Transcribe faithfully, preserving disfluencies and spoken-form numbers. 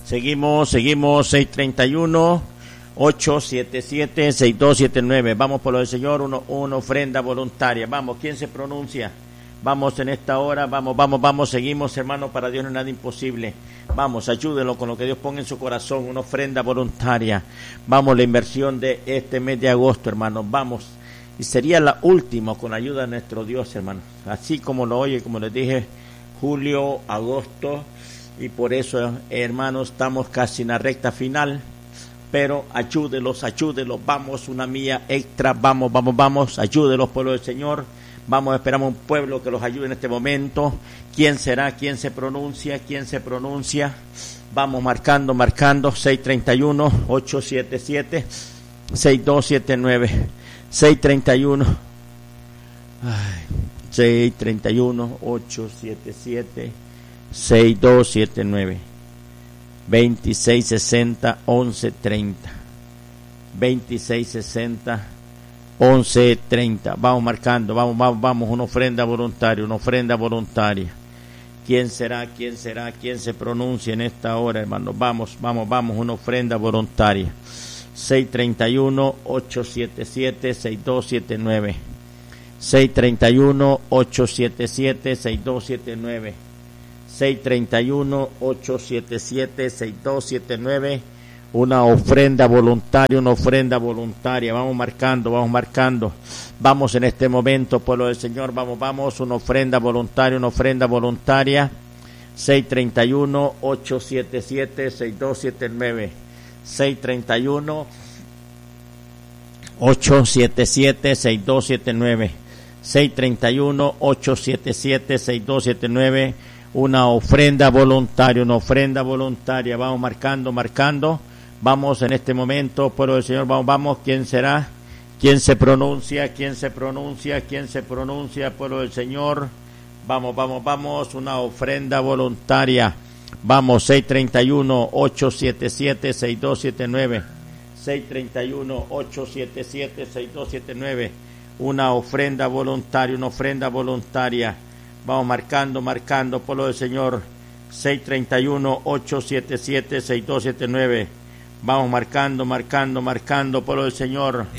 Seguimos, seguimos, seis treinta y uno, ocho siete siete, seis dos siete nueve. Vamos por lo del Señor, uno, una ofrenda voluntaria. Vamos, ¿quién se pronuncia? Vamos en esta hora, vamos, vamos, vamos, seguimos, hermano, para Dios no es nada imposible. Vamos, ayúdenlo con lo que Dios ponga en su corazón, una ofrenda voluntaria. Vamos, la inversión de este mes de agosto, hermano, vamos. Y sería la última con la ayuda de nuestro Dios, hermano. Así como lo oye, como les dije, julio, agosto, y por eso, hermanos, estamos casi en la recta final. Pero ayúdenlos, ayúdenlos, vamos, una milla extra, vamos, vamos, vamos, ayúdenlos, pueblo del Señor. Vamos, esperamos un pueblo que los ayude en este momento. ¿Quién será? ¿Quién se pronuncia? ¿Quién se pronuncia? Vamos marcando, marcando. seis treinta y uno, ocho siete siete, seis dos siete nueve. seis treinta y uno. Ay, seis treinta y uno, ocho siete siete, seis dos siete nueve. veintiséis sesenta, once treinta. veintiséis sesenta, once treinta. Vamos marcando, vamos, vamos, vamos, una ofrenda voluntaria, una ofrenda voluntaria. ¿Quién será? ¿Quién será? ¿Quién se pronuncia en esta hora, hermanos? Vamos, vamos, vamos, una ofrenda voluntaria. seis treinta y uno, ocho siete siete, seis dos siete nueve. seis treinta y uno, ocho siete siete, seis dos siete nueve. seis treinta y uno, ocho siete siete, seis dos siete nueve. Una ofrenda voluntaria, una ofrenda voluntaria. Vamos marcando, vamos marcando. Vamos en este momento, pueblo del Señor, vamos, vamos, una ofrenda voluntaria, una ofrenda voluntaria. seis treinta y uno, ocho siete siete, seis dos siete nueve. seis treinta y uno, ocho siete siete, seis dos siete nueve. seis treinta y uno, ocho siete siete, seis dos siete nueve. Una ofrenda voluntaria, una ofrenda voluntaria. Vamos marcando, marcando. Vamos en este momento, pueblo del Señor, vamos, vamos, ¿quién será? ¿Quién se pronuncia? ¿Quién se pronuncia? ¿Quién se pronuncia, pueblo del Señor? Vamos, vamos, vamos, una ofrenda voluntaria. Vamos, seis treinta y uno, ocho siete siete, seis dos siete nueve. seis treinta y uno, ocho siete siete, seis dos siete nueve. Una ofrenda voluntaria, una ofrenda voluntaria. Vamos marcando, marcando, pueblo del Señor. seis treinta y uno, ocho siete siete, seis dos siete nueve. Vamos marcando, marcando, marcando, pueblo del Señor.